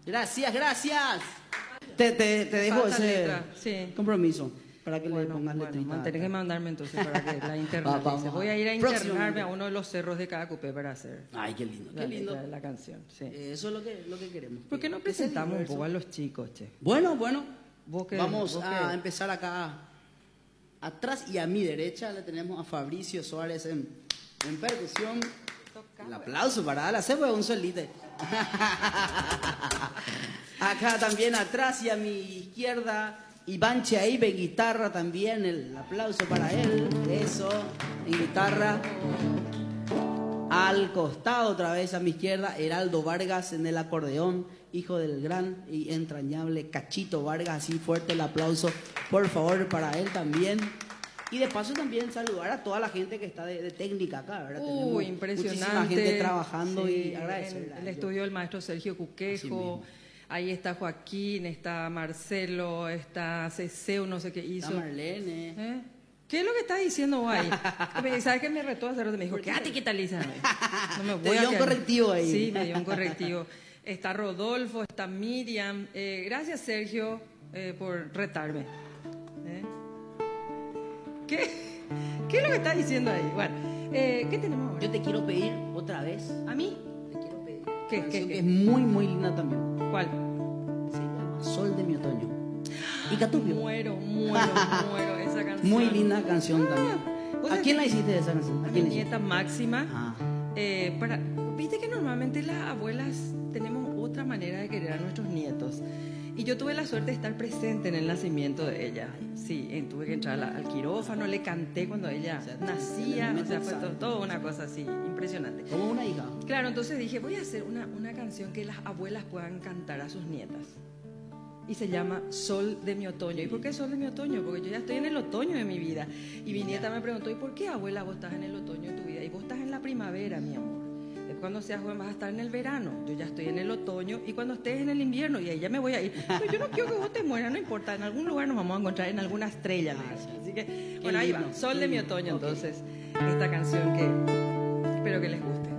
Gracias, gracias. Te dejo Falta ese letra, sí. compromiso para que le Bueno, pongas bueno, letrita. tenés que mandarme entonces para que la internalice. Vamos. Voy a ir a Próximo. internarme a uno de los cerros de cada cupé para hacer Ay, qué lindo, la qué lindo. letra de la canción. Sí. Eso es lo que queremos. ¿Por qué no Que sea presentamos un diverso. poco a los chicos, che? Bueno, vamos vos a qué- empezar acá atrás y a mi derecha le tenemos a Fabricio Suárez en percusión. El aplauso para él, hace un solito. Acá también atrás y a mi izquierda Iván Cheaibe en guitarra también, el aplauso para él, eso, en guitarra. Al costado otra vez a mi izquierda Heraldo Vargas en el acordeón, hijo del gran y entrañable Cachito Vargas, así fuerte el aplauso por favor para él también. Y de paso también saludar a toda la gente que está de técnica acá, ¿verdad? Tenemos Impresionante. muchísima gente trabajando Sí, y agradecerle. en el estudio del maestro Sergio Así Cuquejo, mismo. ahí está Joaquín, está Marcelo, está Ceceo, no sé qué hizo. Está Marlene. ¿Eh? ¿Qué es lo que estás diciendo vos ahí? ¿Sabes qué me retó hace rato? Me dijo, quédate quieta, Lisa. No me Te voy a dio un quedar. correctivo ahí. Sí, me dio un correctivo. Está Rodolfo, está Miriam. Gracias, Sergio, por retarme. ¿Qué es lo que estás diciendo ahí? Bueno, ¿qué tenemos ahora? Yo te quiero pedir otra vez. ¿A mí? Te quiero pedir. ¿Qué, una canción qué? que es muy, muy linda también. ¿Cuál? Se llama Sol de mi otoño. Y Catupio. Muero esa canción. Muy linda canción también. ¿Vos ¿A sabés quién que- la hiciste esa canción? A mi quién la nieta hiciste? Máxima. Ah. Viste que normalmente las abuelas tenemos otra manera de querer a nuestros nietos. Y yo tuve la suerte de estar presente en el nacimiento de ella. Sí, tuve que entrar al quirófano, le canté cuando ella O sea, nacía. O sea, fue santo. todo una cosa así, impresionante. Como una hija. Claro, entonces dije, voy a hacer una canción que las abuelas puedan cantar a sus nietas. Y se llama Sol de mi otoño. ¿Y por qué Sol de mi otoño? Porque yo ya estoy en el otoño de mi vida. Y mi nieta me preguntó, ¿y por qué, abuela, vos estás en el otoño de tu vida? Y vos estás en la primavera, mi amor. Cuando seas joven vas a estar en el verano. Yo ya estoy en el otoño y cuando estés en el invierno, y ahí ya me voy a ir. Pero yo no quiero que vos te mueras, no importa. En algún lugar nos vamos a encontrar, en alguna estrella. le dije. Así que, bueno, ahí va. lindo, Sol qué de mi lindo. otoño, Ok. entonces. Esta canción que espero que les guste.